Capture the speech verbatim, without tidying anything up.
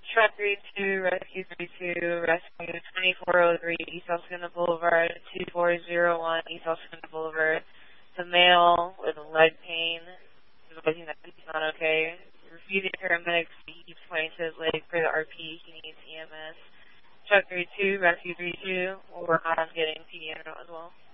Truck three two, Rescue three two, Rescue twenty-four oh three, East Elskina Boulevard, two four zero one, East Elskina Boulevard. The male with leg pain, advising that he's not okay. Refusing paramedics, he keeps pointing to his leg for the R P, he needs E M S. Truck three two, Rescue three two, we'll work on getting P D N as well.